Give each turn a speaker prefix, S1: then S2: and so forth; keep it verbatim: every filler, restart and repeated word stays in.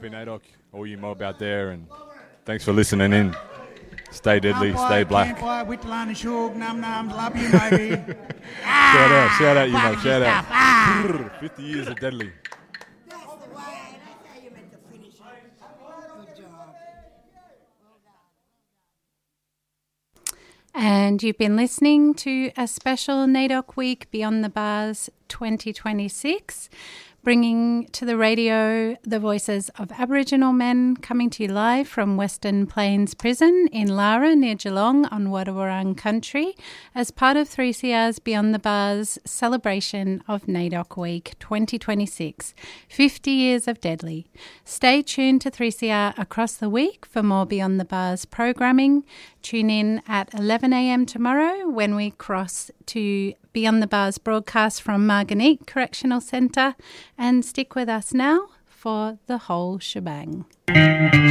S1: been Adoc, all you mob out there, and thanks for listening in. Stay deadly, stay black.
S2: Love you, baby.
S1: Shout out, shout out, you mob, shout out. fifty years of deadly.
S2: That's the way. That's how you meant to finish it. Good job.
S3: And you've been listening to a special NAIDOC Week Beyond the Bars twenty twenty-six, bringing to the radio the voices of Aboriginal men, coming to you live from Western Plains Prison in Lara near Geelong on Wadawurrung country as part of three C R's Beyond the Bars celebration of NAIDOC Week twenty twenty-six, fifty years of Deadly. Stay tuned to three C R across the week for more Beyond the Bars programming. Tune in at eleven a.m. tomorrow when we cross to Beyond the Bars broadcast from Margonique Correctional Centre, and stick with us now for the whole shebang.